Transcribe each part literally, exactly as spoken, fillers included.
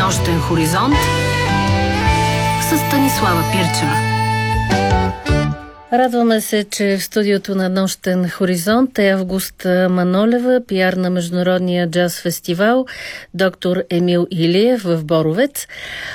Нощен хоризонт с Станислава Пирчева. Радваме се, че в студиото на Нощен хоризонт е Августа Манолева, пиар на Международния джаз фестивал доктор Емил Илиев в Боровец.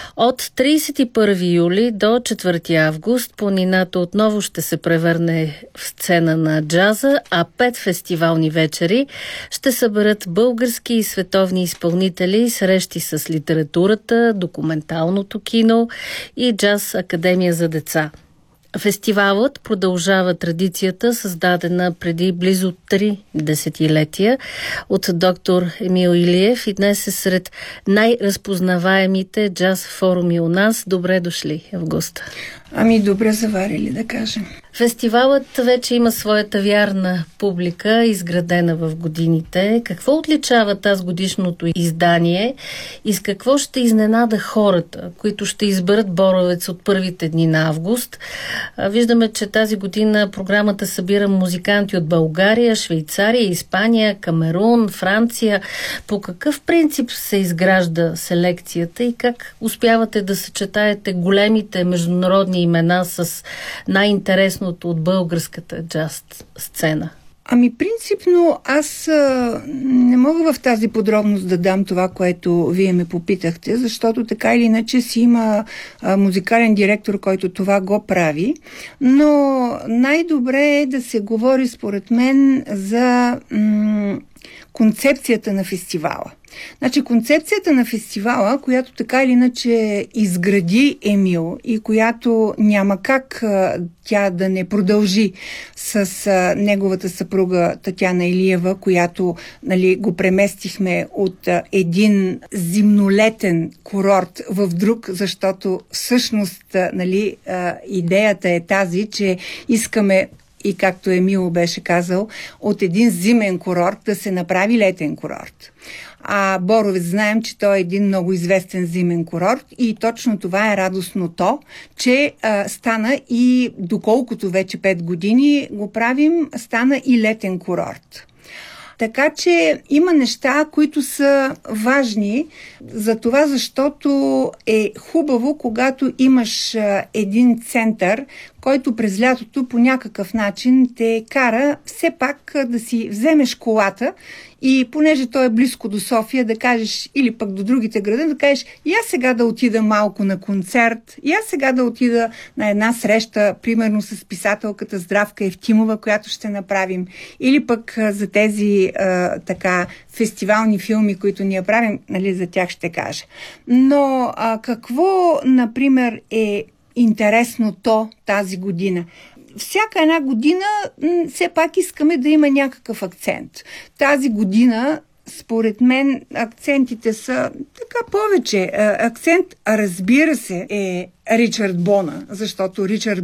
От тридесет и първи юли до четвърти август планината отново ще се превърне в сцена на джаза, а пет фестивални вечери ще съберат български и световни изпълнители, срещи с литературата, документалното кино и джаз академия за деца. Фестивалът продължава традицията, създадена преди близо три десетилетия от доктор Емил Илиев, и днес е сред най-разпознаваемите джаз форуми у нас. Добре дошли, Августа. Ами добре заварили, да кажем. Фестивалът вече има своята вярна публика, изградена в годините. Какво отличава тази годишното издание и с какво ще изненада хората, които ще изберат Боровец от първите дни на август? Виждаме, че тази година програмата събира музиканти от България, Швейцария, Испания, Камерун, Франция. По какъв принцип се изгражда селекцията и как успявате да съчетаете големите международни имена с най-интересното от българската джаз сцена? Ами принципно аз а, не мога в тази подробност да дам това, което вие ме попитахте, защото така или иначе си има а, музикален директор, който това го прави, но най-добре е да се говори според мен за м- концепцията на фестивала. Значи концепцията на фестивала, която така или иначе изгради Емил и която няма как а, тя да не продължи с а, неговата съпруга Татяна Илиева, която, нали, го преместихме от а, един зимнолетен курорт в друг, защото всъщност а, нали, а, идеята е тази, че искаме, и както Емил беше казал, от един зимен курорт да се направи летен курорт. А Боровец знаем, че той е един много известен зимен курорт и точно това е радостното, че а, стана и, доколкото вече пет години го правим, стана и летен курорт. Така че има неща, които са важни за това, защото е хубаво, когато имаш а, един център, който през лятото по някакъв начин те кара все пак да си вземеш колата и понеже той е близко до София, да кажеш, или пък до другите града, да кажеш, и аз сега да отида малко на концерт, и аз сега да отида на една среща, примерно с писателката Здравка Евтимова, която ще направим, или пък за тези а, така фестивални филми, които ние правим, нали, за тях ще кажа. Но а, какво, например, е интересното тази година? Всяка една година м- все пак искаме да има някакъв акцент. Тази година, според мен, акцентите са така повече. Акцент, разбира се, е Ричард Бона, защото Ричард